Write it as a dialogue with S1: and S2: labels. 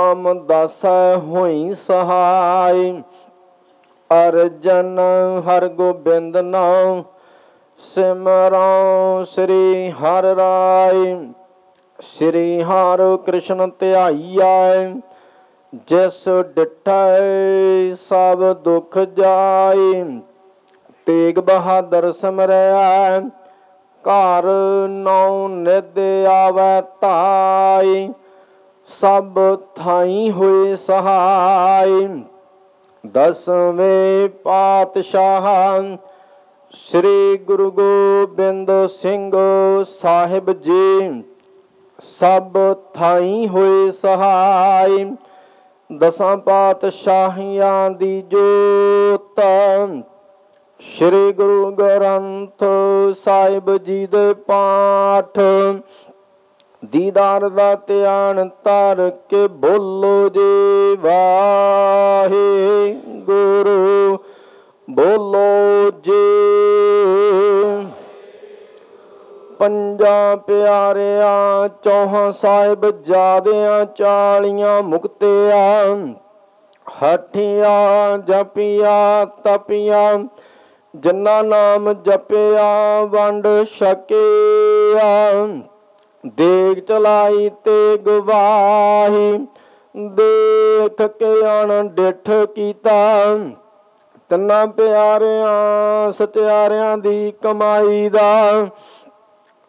S1: ਰਾਮਦਾਸੈ ਹੋਈ ਸਹਾਈ। ਅਰਜਨ ਹਰਗੋਬਿੰਦ ਨਾਮ ਸਿਮਰਉ ਸ੍ਰੀ ਹਰਿ ਰਾਇ। ਸ੍ਰੀ ਹਰਿ ਕ੍ਰਿਸ਼ਨ ਧਿਆਈਐ ਜਿਸ ਡਿਠੈ ਸਭ ਦੁਖ ਜਾਈ। ਤੇਗ ਬਹਾਦਰ ਸਿਮਰੈ ਘਰ ਨੌ ਨਿਧ ਆਵੈ ਧਾਈ। ਸਭ ਥਾਈ ਹੋਏ ਸਹਾਈ। ਦਸਵੇਂ ਪਾਤਸ਼ਾਹ ਸ੍ਰੀ ਗੁਰੂ ਗੋਬਿੰਦ ਸਿੰਘ ਸਾਹਿਬ ਜੀ ਸਭ ਥਾਈ ਹੋਏ ਸਹਾਈ। ਦਸਾਂ ਪਾਤਸ਼ਾਹੀਆਂ ਦੀ ਜੋਤ ਸ੍ਰੀ ਗੁਰੂ ਗ੍ਰੰਥ ਸਾਹਿਬ ਜੀ ਦੇ ਪਾਠ। ਦੀਦਾਰ ਦਾ ਧਿਆਨ ਧਰ ਕੇ ਬੋਲੋ ਜੀ ਵਾਹਿਗੁਰੂ ਬੋਲੋ ਜੀ। ਪੰਜਾਂ ਪਿਆਰਿਆਂ ਚੌਹਾਂ ਸਾਹਿਬਜ਼ਾਦਿਆਂ 40 ਮੁਕਤਿਆਂ ਹਠੀਆਂ ਜਪੀਆਂ ਤਪੀਆਂ ਜਿਨ੍ਹਾਂ ਨਾਮ ਜਪਿਆ ਵੰਡ ਛਕਿਆ। ਦੇਗ ਚਲਾਈ ਤੇ ਗਵਾਹੀ ਦੇਖ ਕੇ ਅਣਡਿੱਠ ਕੀਤਾ। ਤਿੰਨਾਂ ਪਿਆਰਿਆਂ ਸਚਿਆਰਿਆਂ ਦੀ ਕਮਾਈ ਦਾ